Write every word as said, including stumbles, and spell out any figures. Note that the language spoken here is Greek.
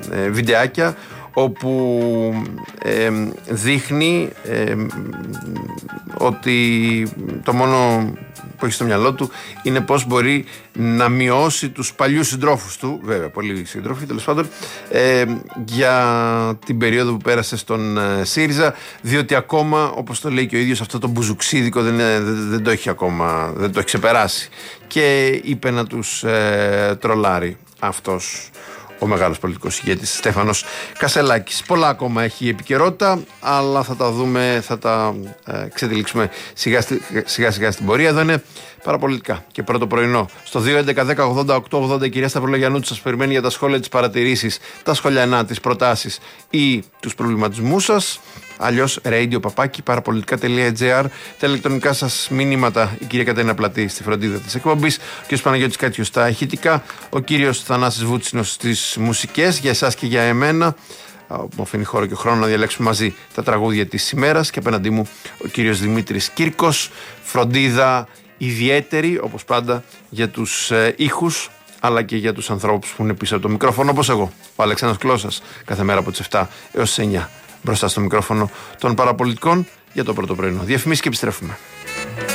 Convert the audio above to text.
ε, βιντεάκια όπου ε, δείχνει ε, ότι το μόνο που έχει στο μυαλό του είναι πώς μπορεί να μειώσει τους παλιούς συντρόφους του, βέβαια πολλοί συντρόφοι τέλος πάντων, ε, για την περίοδο που πέρασε στον ε, ΣΥΡΙΖΑ, διότι ακόμα, όπως το λέει και ο ίδιος, αυτό το μπουζουξίδικο δεν, δεν, δεν το έχει ακόμα, δεν το έχει ξεπεράσει, και είπε να τους ε, τρολάρει αυτός ο μεγάλος πολιτικός ηγέτης Στέφανος Κασελάκης. Πολλά ακόμα έχει η επικαιρότητα, αλλά θα τα δούμε, θα τα ε, ξετυλίξουμε σιγά, σιγά σιγά στην πορεία. Εδώ είναι παραπολιτικά και πρώτο πρωινό. Στο δύο έντεκα δέκα ογδόντα οκτώ ογδόντα η κυρία Σταυρολογιαννούτου σας περιμένει για τα σχόλια, τις παρατηρήσεις, τα σχολιανά, τις προτάσεις ή τους προβληματισμούς σας. Αλλιώς radio παπάκι παραπολιτικά.gr. Τα ηλεκτρονικά σας μηνύματα η κυρία Κατερίνα Πλατή στη φροντίδα της εκπομπής, ο κ. Παναγιώτης Κάτιος στα ηχητικά, ο κύριος Θανάσης Βούτσινος στις μουσικές, για εσάς και για εμένα. Μου αφήνει χώρο και χρόνο να διαλέξουμε μαζί τα τραγούδια της ημέρας, και απέναντί μου ο κύριος Δημήτρης Κύρκος. Φροντίδα ιδιαίτερη, όπως πάντα, για τους ε, ήχους, αλλά και για τους ανθρώπους που είναι πίσω από το μικρόφωνο, όπως εγώ, ο Αλεξάνδρος Κλώσας, κάθε μέρα από τις επτά έως τις εννιά, μπροστά στο μικρόφωνο των παραπολιτικών για το πρώτο πρωινό. Διαφημίσεις και επιστρέφουμε.